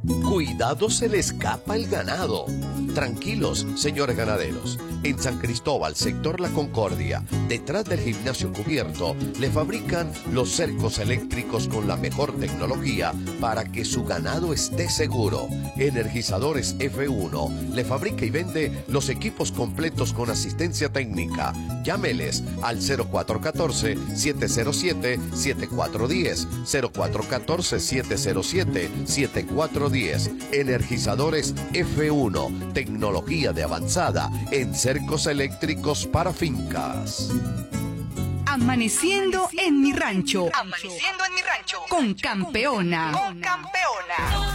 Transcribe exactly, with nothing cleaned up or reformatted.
Cuidado, se le escapa el ganado. Tranquilos, señores ganaderos. En San Cristóbal, sector La Concordia, detrás del gimnasio cubierto, le fabrican los cercos eléctricos con la mejor tecnología para que su ganado esté seguro. Energizadores F uno le fabrica y vende los equipos completos con asistencia técnica. Llámeles al cero cuatro uno cuatro, siete cero siete, siete cuatro uno cero, cero cuatro uno cuatro, siete cero siete, siete cuatro uno cero. Energizadores F uno, tecnología de avanzada en cercos eléctricos para fincas. Amaneciendo en mi rancho. Amaneciendo en mi rancho. Con Campeona. Con Campeona.